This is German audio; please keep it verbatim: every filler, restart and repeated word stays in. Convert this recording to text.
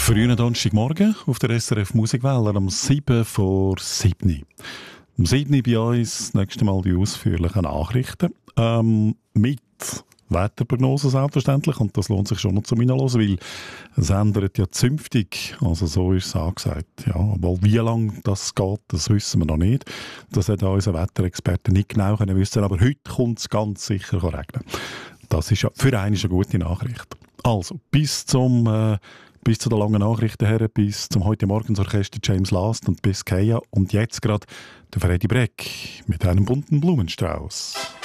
Frühen Donnerstagmorgen auf der S R F Musikwelle um sieben vor sieben. Um sieben bei uns das nächste Mal die ausführlichen Nachrichten. Ähm, mit Wetterprognosen selbstverständlich. Und das lohnt sich schon noch zum Hinhören, weil es ändert ja zünftig. Also so ist es angesagt. Ja, aber wie lange das geht, das wissen wir noch nicht. Das hat unser Wetterexperte nicht genau können wissen. Aber heute kommt es ganz sicher regnen. Das ist ja für einen eine gute Nachricht. Also, bis zum... Äh, Bis zu den langen Nachrichten her, bis zum heute Morgensorchester James Last und bis Kaya. Und jetzt gerade der Freddy Breck mit einem bunten Blumenstrauß.